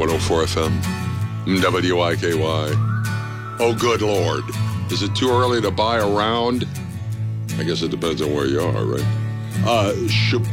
104 FM, WIKY. Oh, good Lord. Is it too early to buy a round? I guess it depends on where you are, right?